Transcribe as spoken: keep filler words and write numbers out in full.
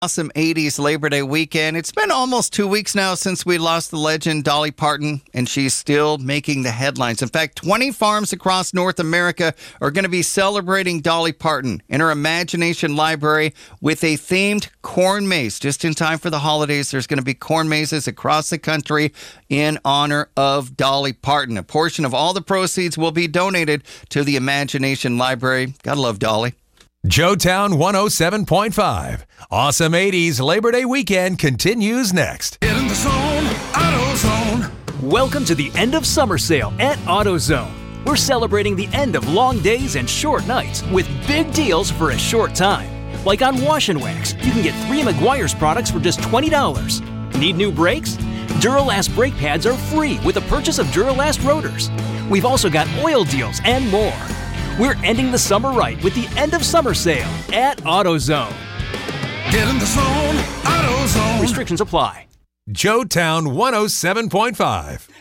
Awesome eighties Labor Day weekend. It's been almost two weeks now since we lost the legend Dolly Parton, and she's still making the headlines. In fact, twenty farms across North America are going to be celebrating Dolly Parton in her Imagination Library with a themed corn maze. Just in time for the holidays, there's going to be corn mazes across the country in honor of Dolly Parton. A portion of all the proceeds will be donated to the Imagination Library. Gotta love Dolly. Joetown one oh seven point five. Awesome eighties Labor Day weekend continues next. Get in the zone, AutoZone. Welcome to the end of summer sale at AutoZone. We're celebrating the end of long days and short nights with big deals for a short time. Like on Wash and Wax, you can get three Meguiar's products for just twenty dollars. Need new brakes? Duralast brake pads are free with the purchase of Duralast rotors. We've also got oil deals and more. We're ending the summer right with the end of summer sale at AutoZone. Get in the zone, AutoZone. Restrictions apply. Joetown one oh seven point five.